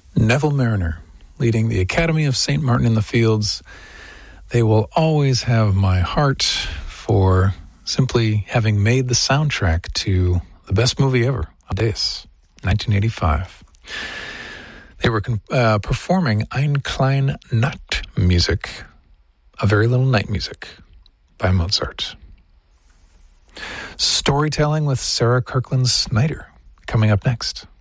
Neville Mariner, leading the Academy of St. Martin in the Fields. They will always have my heart for simply having made the soundtrack to the best movie ever, Amadeus, 1985. They were performing Ein klein Nachtmusik, a very little night music by Mozart. Storytelling with Sarah Kirkland Snyder, coming up next.